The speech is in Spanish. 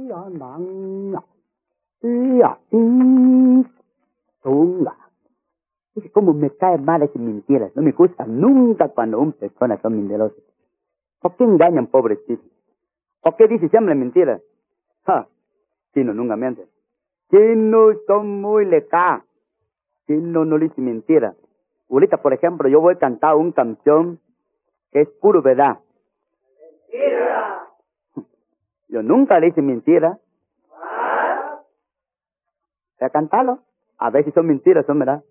Dice, cómo me cae mal esas mentiras. No me gusta nunca cuando una persona son mentirosas. ¿Por qué engañan, pobrecitos? ¿Por qué dice siempre mentiras? Chino nunca miente. Chino son muy leca. Chino no dice mentira. Ahorita, por ejemplo, yo voy a cantar una canción que es puro verdad. Mentira. Yo nunca dice mentira. Voy a cantarlo. A ver si son mentiras, son verdad.